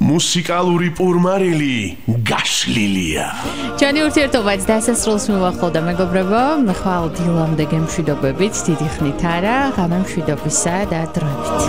მუსიკალური პურმარილი გაშლილია. Ჩვენი ურთიერთობაც დასასრულს მივახვალ მეგობრებო, ხვალ დილამდე გემშვიდობებით, დიდი ხნით არა, ღამე მშვიდობისა და დროებით.